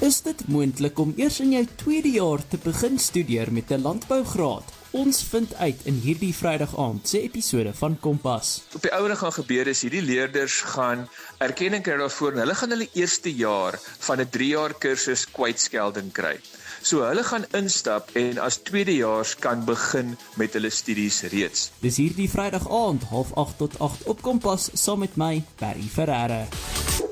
Is dit moontlik om eers in jou tweede jaar te begin studeer met 'n landbougraad? Ons vind uit in hierdie Vrydag aand se episode van Kompas. Op die ouene gaan gebeur is, hierdie leerders gaan erkenning kry daarvoor en hulle gaan hulle eerste jaar van 'n 3-jaar kursus kwytskelding kry. So hulle gaan instap en as tweedejaars kan begin met hulle studies reeds. Dis hierdie Vrydag aand 7:30 tot 8 op Kompas saam met my, Barry Ferreira.